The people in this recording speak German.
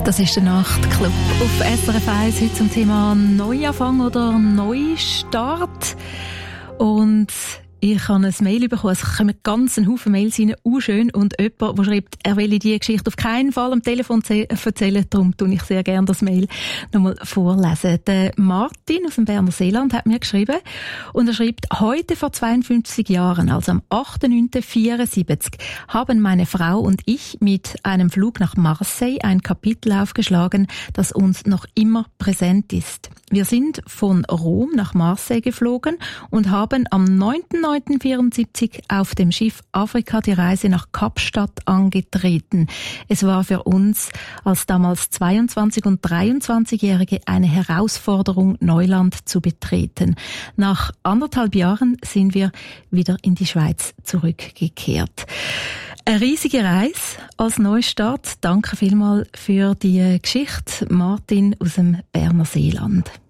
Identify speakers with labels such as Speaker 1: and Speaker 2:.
Speaker 1: Das ist der Nachtclub auf SRF 1 heute zum Thema Neuanfang oder Neustart. Und ich habe ein Mail bekommen, es kommen ganz einen Haufen Mails rein, schön. Und jemand, der schreibt, er will die Geschichte auf keinen Fall am Telefon erzählen, darum tue ich sehr gerne das Mail nochmal vorlesen. Der Martin aus dem Berner Seeland hat mir geschrieben und er schreibt, heute vor 52 Jahren, also am 8.9.74, haben meine Frau und ich mit einem Flug nach Marseille ein Kapitel aufgeschlagen, das uns noch immer präsent ist. Wir sind von Rom nach Marseille geflogen und haben am 9.9.74 auf dem Schiff Afrika die Reise nach Kapstadt angetreten. Es war für uns als damals 22- und 23-Jährige eine Herausforderung, Neuland zu betreten. Nach 1,5 Jahren sind wir wieder in die Schweiz zurückgekehrt. Eine riesige Reise als Neustart. Danke vielmals für die Geschichte, Martin aus dem Berner Seeland.